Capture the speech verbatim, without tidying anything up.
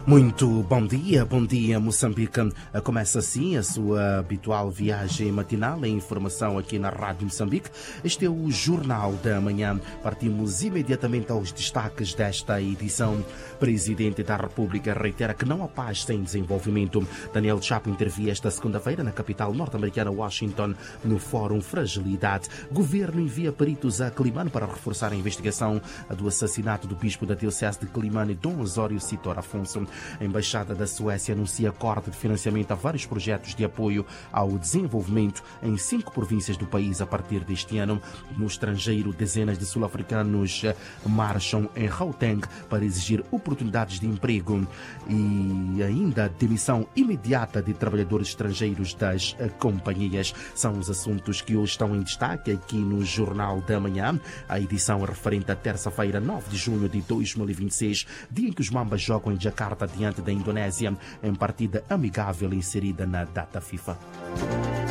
Muito bom dia, bom dia Moçambique. Começa assim a sua habitual viagem matinal em informação aqui na Rádio Moçambique. Este é o Jornal da Manhã. Partimos imediatamente aos destaques desta edição. Presidente da República reitera que não há paz sem desenvolvimento. Daniel Chapo intervia esta segunda-feira na capital norte-americana Washington no Fórum Fragilidade. Governo envia peritos a Climane para reforçar a investigação do assassinato do bispo da Diocese de Climane, Dom Osório Citor Afonso. A Embaixada da Suécia anuncia corte de financiamento a vários projetos de apoio ao desenvolvimento em cinco províncias do país a partir deste ano. No estrangeiro, dezenas de sul-africanos marcham em Gauteng para exigir oportunidades de emprego e ainda demissão imediata de trabalhadores estrangeiros das companhias. São os assuntos que hoje estão em destaque aqui no Jornal da Manhã. A edição é referente à terça-feira, nove de junho de dois mil e vinte e seis, dia em que os Mambas jogam em Jakarta diante da Indonésia em partida amigável inserida na data FIFA.